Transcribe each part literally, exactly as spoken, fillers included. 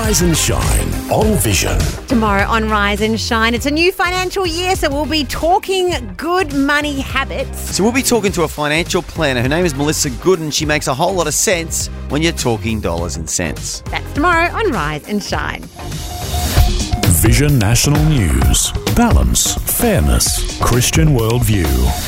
Rise and Shine on Vision. Tomorrow on Rise and Shine, it's a new financial year, so we'll be talking good money habits. So we'll be talking to a financial planner. Her name is Melissa Gooden. She makes a whole lot of sense when you're talking dollars and cents. That's tomorrow on Rise and Shine. Vision National News. Balance, fairness, Christian worldview.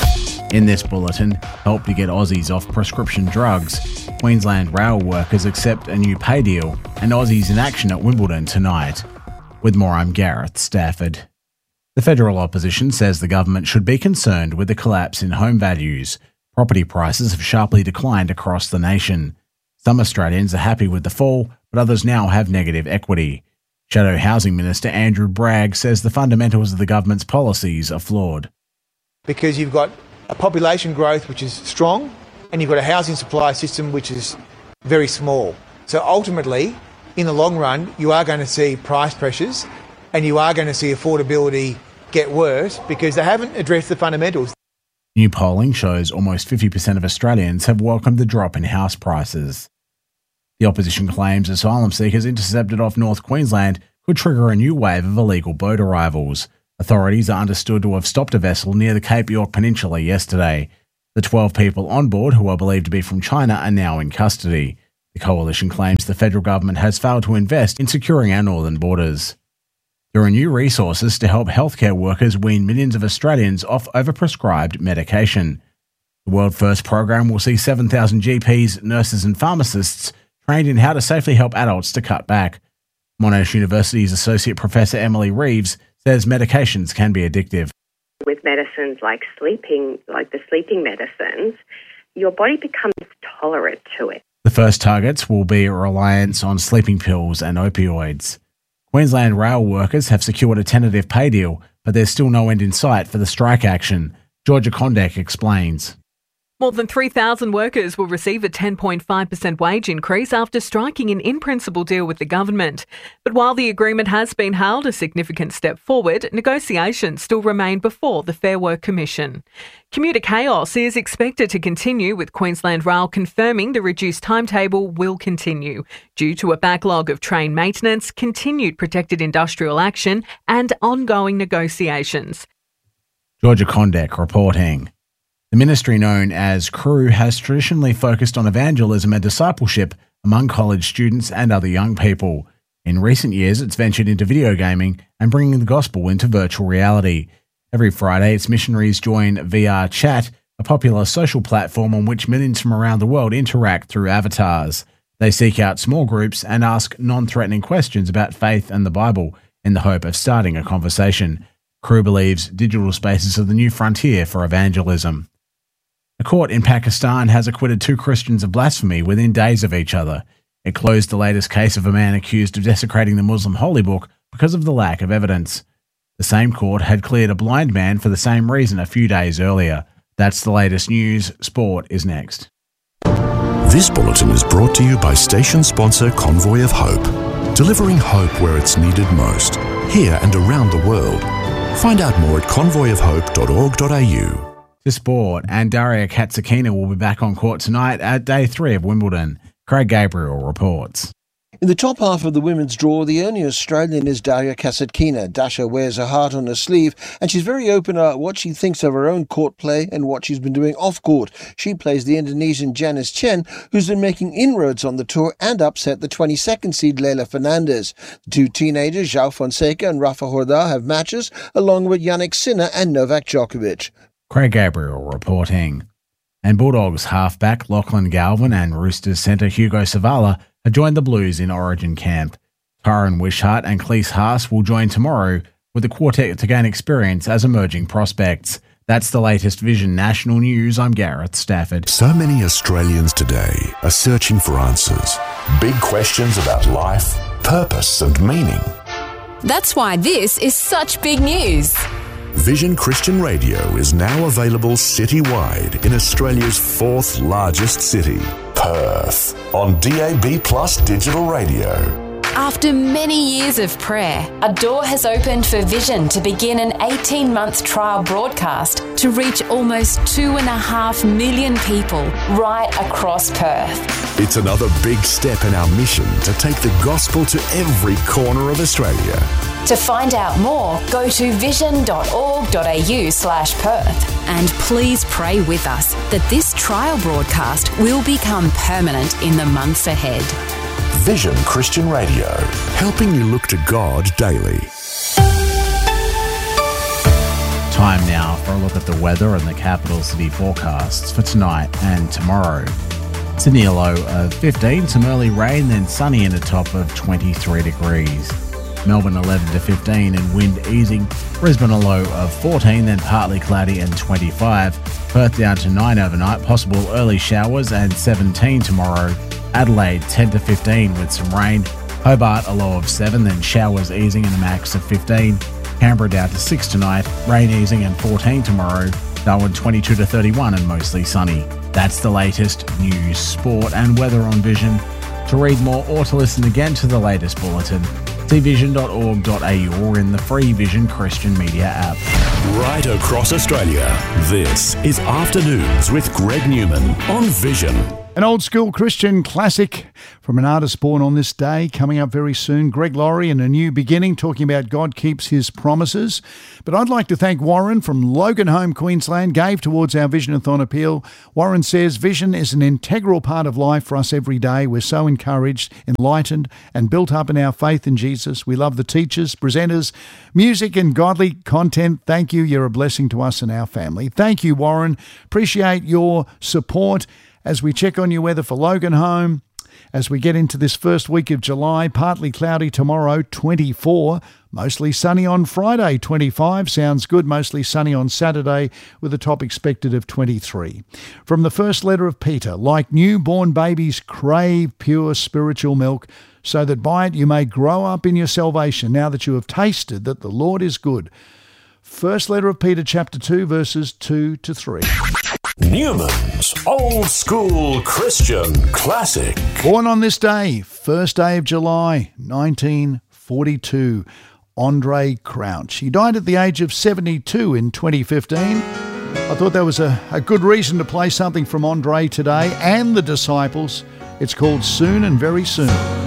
In this bulletin, help to get Aussies off prescription drugs. Queensland rail workers accept a new pay deal, and Aussies in action at Wimbledon tonight. With more, I'm Gareth Stafford. The federal opposition says the government should be concerned with the collapse in home values. Property prices have sharply declined across the nation. Some Australians are happy with the fall, but others now have negative equity. Shadow Housing Minister Andrew Bragg says the fundamentals of the government's policies are flawed. Because you've got a population growth which is strong, and you've got a housing supply system which is very small. So ultimately, in the long run, you are going to see price pressures and you are going to see affordability get worse because they haven't addressed the fundamentals. New polling shows almost fifty percent of Australians have welcomed the drop in house prices. The opposition claims asylum seekers intercepted off North Queensland could trigger a new wave of illegal boat arrivals. Authorities are understood to have stopped a vessel near the Cape York Peninsula yesterday. The twelve people on board, who are believed to be from China, are now in custody. The coalition claims the federal government has failed to invest in securing our northern borders. There are new resources to help healthcare workers wean millions of Australians off overprescribed medication. The World First program will see seven thousand G Ps, nurses and pharmacists trained in how to safely help adults to cut back. Monash University's Associate Professor Emily Reeves says medications can be addictive. With medicines like sleeping, like the sleeping medicines, your body becomes tolerant to it. The first targets will be a reliance on sleeping pills and opioids. Queensland rail workers have secured a tentative pay deal, but there's still no end in sight for the strike action. Georgia Kondek explains. More than three thousand workers will receive a ten point five percent wage increase after striking an in-principle deal with the government. But while the agreement has been hailed a significant step forward, negotiations still remain before the Fair Work Commission. Commuter chaos is expected to continue, with Queensland Rail confirming the reduced timetable will continue due to a backlog of train maintenance, continued protected industrial action and ongoing negotiations. Georgia Kondek reporting. The ministry known as Crew has traditionally focused on evangelism and discipleship among college students and other young people. In recent years, it's ventured into video gaming and bringing the gospel into virtual reality. Every Friday, its missionaries join V R Chat, a popular social platform on which millions from around the world interact through avatars. They seek out small groups and ask non-threatening questions about faith and the Bible in the hope of starting a conversation. Crew believes digital spaces are the new frontier for evangelism. A court in Pakistan has acquitted two Christians of blasphemy within days of each other. It closed the latest case of a man accused of desecrating the Muslim holy book because of the lack of evidence. The same court had cleared a blind man for the same reason a few days earlier. That's the latest news. Sport is next. This bulletin is brought to you by station sponsor Convoy of Hope, delivering hope where it's needed most, here and around the world. Find out more at convoy of hope dot org dot a u. To sport, and Daria Katsakina will be back on court tonight at day three of Wimbledon. Craig Gabriel reports. In the top half of the women's draw, the only Australian is Daria Kasatkina. Dasha wears her heart on her sleeve, and she's very open about what she thinks of her own court play and what she's been doing off-court. She plays the Indonesian Janice Chen, who's been making inroads on the tour and upset the twenty-second seed Leylah Fernandez. The two teenagers, João Fonseca and Rafa Jordão, have matches, along with Jannik Sinner and Novak Djokovic. Craig Gabriel reporting. And Bulldogs halfback Lachlan Galvin and Roosters centre Hugo Savala have joined the Blues in Origin camp. Tyron Wishart and Cleese Haas will join tomorrow with the quartet to gain experience as emerging prospects. That's the latest Vision National News. I'm Gareth Stafford. So many Australians today are searching for answers. Big questions about life, purpose and meaning. That's why this is such big news. Vision Christian Radio is now available citywide in Australia's fourth largest city, Perth, on D A B Plus digital radio. After many years of prayer, a door has opened for Vision to begin an eighteen-month trial broadcast to reach almost two and a half million people right across Perth. It's another big step in our mission to take the gospel to every corner of Australia. To find out more, go to vision.org.au slash Perth. And please pray with us that this trial broadcast will become permanent in the months ahead. Vision Christian Radio, helping you look to God daily. Time now for a look at the weather and the capital city forecasts for tonight and tomorrow. Sydney a low of fifteen, some early rain, then sunny and a top of twenty-three degrees. Melbourne eleven to fifteen and wind easing. Brisbane a low of fourteen, then partly cloudy and twenty-five. Perth down to nine overnight, possible early showers, and seventeen tomorrow. Adelaide ten to fifteen with some rain. Hobart a low of seven, then showers easing and a max of fifteen. Canberra down to six tonight, rain easing and fourteen tomorrow. Darwin twenty-two to thirty-one and mostly sunny. That's the latest news, sport and weather on Vision. To read more or to listen again to the latest bulletin, see vision dot org dot a u or in the free Vision Christian Media app. Right across Australia, this is Afternoons with Greg Newman on Vision. An old school Christian classic from an artist born on this day, coming up very soon. Greg Laurie and A New Beginning, talking about God keeps his promises. But I'd like to thank Warren from Loganholme, Queensland, gave towards our Vision-a-thon appeal. Warren says, Vision is an integral part of life for us every day. We're so encouraged, enlightened and built up in our faith in Jesus. We love the teachers, presenters, music and godly content. Thank you. You're a blessing to us and our family. Thank you, Warren. Appreciate your support. As we check on your weather for Loganholme, as we get into this first week of July, partly cloudy tomorrow, twenty-four. Mostly sunny on Friday, twenty-five. Sounds good. Mostly sunny on Saturday with a top expected of twenty-three. From the first letter of Peter, like newborn babies crave pure spiritual milk, so that by it you may grow up in your salvation, now that you have tasted that the Lord is good. First letter of Peter, chapter two, verses two to three. Newman's Old School Christian Classic. Born on this day, first day of July, nineteen forty-two, Andre Crouch. He died at the age of seventy-two in twenty fifteen. I thought that was a, a good reason to play something from Andre today and the Disciples. It's called Soon and Very Soon.